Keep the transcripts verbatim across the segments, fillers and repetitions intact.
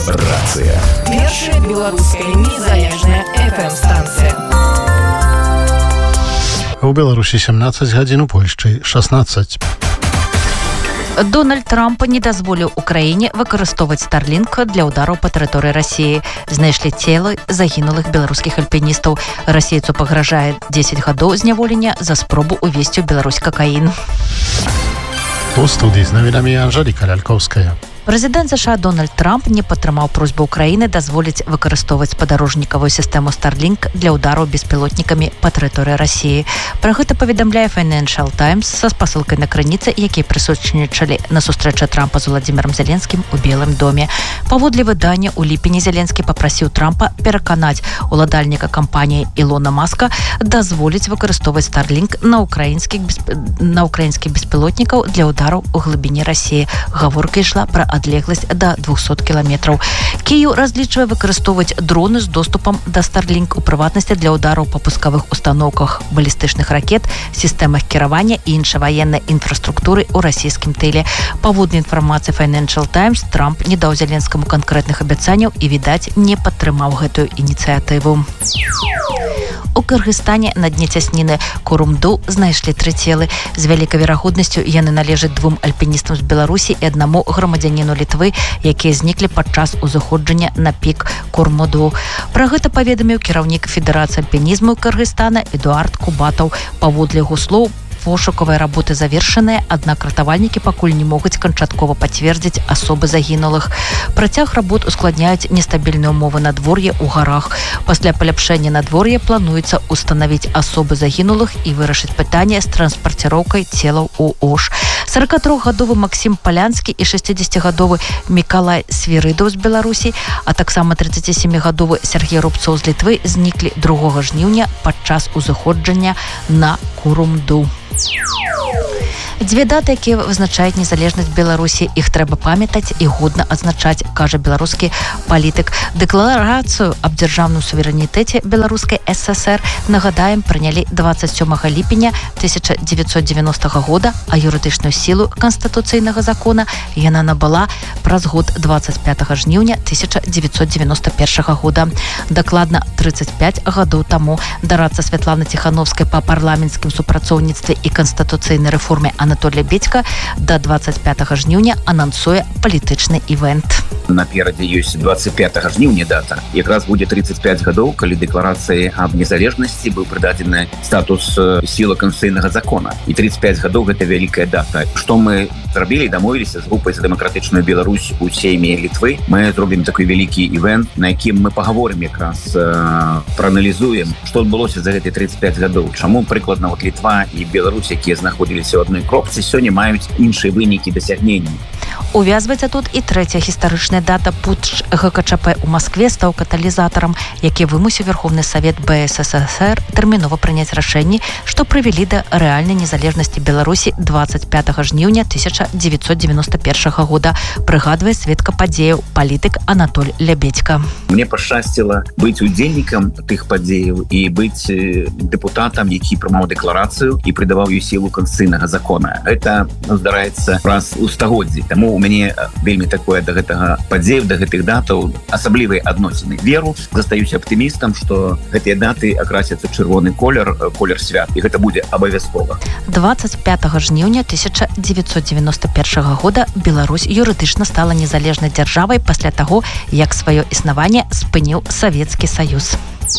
Радыёрацыя. Першая беларуская незалежная эф эм-станцыя. У Беларусі сямнаццаць гадзін, у Польшчы шаснаццаць. Дональд Трамп не дазволіў Украіне выкарыстоўваць Starlink для удараў па тэрыторыі Расіі. Знайшлі целы загінулых беларускіх альпіністаў. Расейцу пагражае дзесяць гадоў зняволення за спробу увесці ў Беларусь какаін. У студыі з навінамі Анжэліка Лялькоўская. Прэзідэнт ЗША Дональд Трамп не падтрымаў просьбу Украіны дазволіць выкарыстоўваць спадарожнікавую сістэму Starlink для удараў беспілотнікамі па тэрыторыі Расіі. Пра гэта паведамляе Financial Times са спасылкай на крыніцы, якія прысутнічалі на сустрэчы Трампа з Владзімірам Зеленскім у Белым доме. Паводле выдання, у ліпені Зеленскі папрасіў Трампа пераканаць уладальніка кампаніі Ілона Маска дазволіць выкарыстоўваць Starlink на украінскіх бесп... на украінскіх беспілотнікаў для удараў у глыбіні Расіі. Гаворка ішла пра адлегласць да двухсот кіламетраў. Кіеў разлічвае выкарыстоўваць дроны з доступам да Starlink, у прыватнасці для удараў па пускавых установках балістычных ракет, сістэмах кіравання і іншай ваеннай інфраструктуры ў расійскім тыле. Паводле інфармацыі Financial Times, Трамп не даў Зеленскаму канкрэтных абяцанняў і, відаць, не падтрымаў гэтую ініцыятыву. У Кыргызстане на дне цясніны Курумду знайшлі тры целы. З вялікай верагоднасцю яны належаць двум альпіністам з Беларусі і аднаму грамадзяніну Літвы, якія зніклі падчас узыходжання на пік Курмуду. Пра гэта паведаміў кіраўнік Федэрацыі альпінізму Кыргызстана Эдуард Кубатаў. Паводле яго слоў, пошукавыя работы завершаныя, аднак ратавальнікі пакуль не могуць канчаткова пацвердзіць асобы загінулых. Працяг работ ускладняюць нестабільныя ўмовы надвор'я ў гарах. Пасля паляпшэння надвор'я плануецца устанавіць асобы загінулых і вырашыць пытанне з транспарціроўкай целаў у Ош. сорокатрохгадовы Максім Палянскі і шэсцідзесяцігадовы Мікалай Свірыдаў з Беларусі, а таксама трыццацісямігадовы Сергей Рубцоў з Літвы зніклі другога жніўня падчас узыходжання на Курумду. Дзве даты, якія вызначаюць незалежнасць Беларусі, іх трэба памятаць і годна адзначаць, кажа беларускі палітык. Дэкларацыю аб дзяржаўным суверэнітэце беларускай эс эс эр, нагадаем, прынялі дваццаць сёмага ліпеня тысяча дзевяцьсот дзевяностага года, а юрыдычную сілу канстытуцыйнага закона яна набыла праз год дваццаць пятага жніўня тысяча дзевяцьсот дзевяноста першага года. Дакладна трыццаць пяць гадоў таму дарадца Святланы Ціхановскай па парламенцкім супрацоўніцтве і канстытуцыйнай рэформе Анатолій Бедька да дваццаць пятага жніўня анансуе палітычны івэнт. Наперадзе ёсць дваццаць пятага жніўня дата. Якраз будзе трыццаць пяць гадоў, калі дэкларацыі аб незалежнасці быў прыдадзены статус сілы канстытуцыйнага закона. І трыццаць пяць гадоў гэта вялікая дата. Што мы зрабілі, дамовіліся з групай за дэмакратычную Беларусь у сейме Літвы. Мы зробім такой вялікі івэнт, на якім мы пагаворым якраз, прааналізуем, што адбылося за гэтыя трыццаць пяць гадоў. Чаму прыкладна вот Літва і Беларусь, якія знаходзіліся ў адной кропцы, сёння маюць іншыя вынікі дасягнення. Увязваецца тут і трэцяя гістарычная дата. Путч гэ ка чэ пэ ў Маскве стаў каталізатарам, які вымусіў Верховны Савет бэ эс эс эс эр тэрмінова прыняць рашэнні, што прывялі да рэальнай незалежнасці Беларусі дваццаць пятага жніўня тысяча дзевяцьсот дзевяноста першага года, прыгадвае сведка падзеяў палітык Анатоль Лябедька. Мне пашчасціла быць удзельнікам тых падзеяў і быць дэпутатам, які прымаў дэкларацыю і прыдаваў ёй сілу канстытуцыйнага закона. Гэта здараецца раз у стагоддзі. Таму у мяне вельмі такое да гэтага падзеяў, да гэтых датаў асаблівыя адносіны. Веру, застаюся аптымістам, што гэтыя даты акрасяцца чырвоны колер, колер свят, і гэта будзе абавязкова. дваццаць пятага жніўня тысяча дзевяцьсот дзевяноста першага года Беларусь юрыдычна стала незалежнай дзяржавай пасля таго, як сваё існаванне спыніў Савецкі Саюз.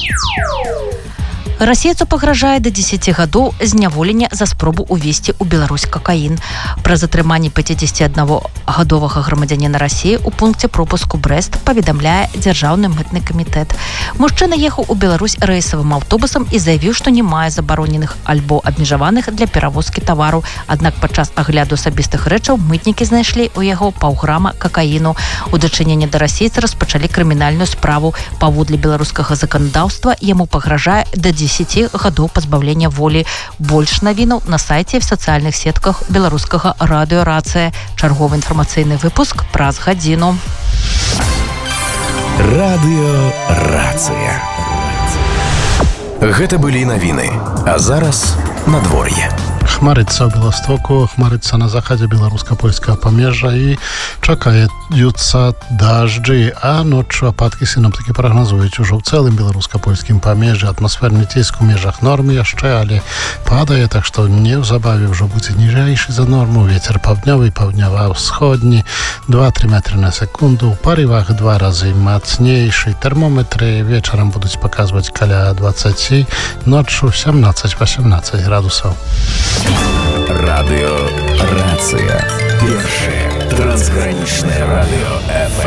Расейцу пагражае да дзесяці гадоў зняволення за спробу увесці ў Беларусь какаін. Пра затрыманне пяцідзесяціаднагадовага грамадзяніна Расіі ў пункце пропуску Брэст паведамляе дзяржаўны мытны камітэт. Мужчына ехаў у Беларусь рэйсавым аўтобусам і заявіў, што не мае забароненых альбо абмежаваных для перавозкі тавару. Аднак падчас агляду асабістых рэчаў мытнікі знайшлі ў яго паўграма какаіну. У дачыненні да расейца распачалі крымінальную справу. Паводле беларускага заканадаўства яму пагражае да дзесяці гадоў пазбаўлення волі. Больш навінаў на сайце і в сацыяльных сетках беларускага радыёрацыя. Чарговы інфармацыйны выпуск праз гадзіну. Радыёрацыя. Гэта былі навіны. А зараз надвор'е. Хмарыцца ў Беластоку, хмарыцца на захадзе беларуска-польскага памежжа і чакаюцца дажджы, а ноччу ападкі сіноптыкі прагназуюць ужо ў цэлым беларуска-польскім памежжы. Атмасферны ціск у межах нормы яшчэ, але падае, так што неўзабаве ўжо будзе ніжэйшы за норму. Вецер паўднёвы, паўднёва-ўсходні, два-тры метры на секунду, у парывах два разы мацнейшы. Тэрмометры вечарам будуць паказваць каля дваццаць, ноччу сямнаццаць-васямнаццаць градусаў. Радио «Рация». Первое трансграничное радио эф эм.